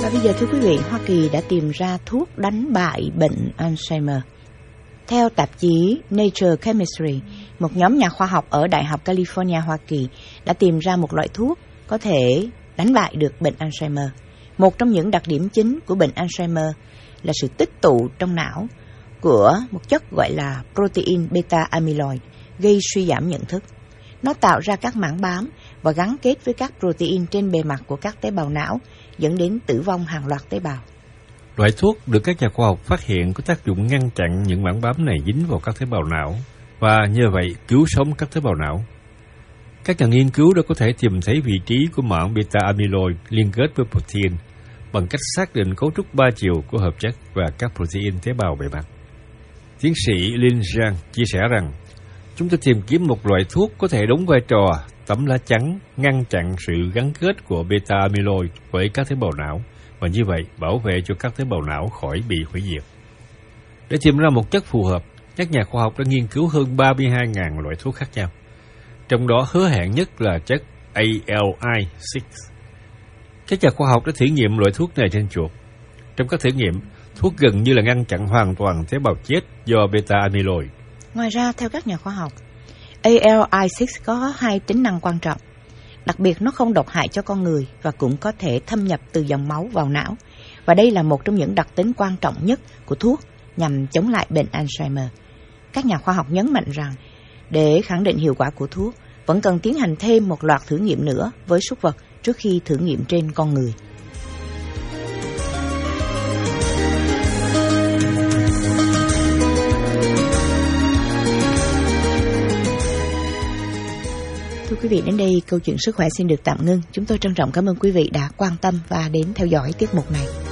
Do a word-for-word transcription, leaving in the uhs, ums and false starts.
Và bây giờ thưa quý vị, Hoa Kỳ đã tìm ra thuốc đánh bại bệnh Alzheimer. Theo tạp chí Nature Chemistry, một nhóm nhà khoa học ở Đại học California, Hoa Kỳ đã tìm ra một loại thuốc có thể đánh bại được bệnh Alzheimer. Một trong những đặc điểm chính của bệnh Alzheimer là sự tích tụ trong não của một chất gọi là protein beta amyloid, gây suy giảm nhận thức. Nó tạo ra các mảng bám và gắn kết với các protein trên bề mặt của các tế bào não, dẫn đến tử vong hàng loạt tế bào. Loại thuốc được các nhà khoa học phát hiện có tác dụng ngăn chặn những mảng bám này dính vào các tế bào não và nhờ vậy cứu sống các tế bào não. Các nhà nghiên cứu đã có thể tìm thấy vị trí của mảng beta amyloid liên kết với protein bằng cách xác định cấu trúc ba chiều của hợp chất và các protein tế bào bề mặt. Tiến sĩ Lin Zhang chia sẻ rằng, chúng tôi tìm kiếm một loại thuốc có thể đóng vai trò tấm lá chắn ngăn chặn sự gắn kết của beta amyloid với các tế bào não và như vậy bảo vệ cho các tế bào não khỏi bị hủy diệt. Để tìm ra một chất phù hợp, các nhà khoa học đã nghiên cứu hơn ba mươi hai nghìn loại thuốc khác nhau. Trong đó hứa hẹn nhất là chất A L I sáu. Các nhà khoa học đã thử nghiệm loại thuốc này trên chuột. Trong các thử nghiệm, thuốc gần như là ngăn chặn hoàn toàn tế bào chết do beta amyloid. Ngoài ra, theo các nhà khoa học, A L I sáu có hai tính năng quan trọng. Đặc biệt, nó không độc hại cho con người và cũng có thể thâm nhập từ dòng máu vào não. Và đây là một trong những đặc tính quan trọng nhất của thuốc nhằm chống lại bệnh Alzheimer. Các nhà khoa học nhấn mạnh rằng, để khẳng định hiệu quả của thuốc, vẫn cần tiến hành thêm một loạt thử nghiệm nữa với súc vật trước khi thử nghiệm trên con người. Thưa quý vị, đến đây câu chuyện sức khỏe xin được tạm ngưng. Chúng tôi trân trọng cảm ơn quý vị đã quan tâm và đến theo dõi tiết mục này.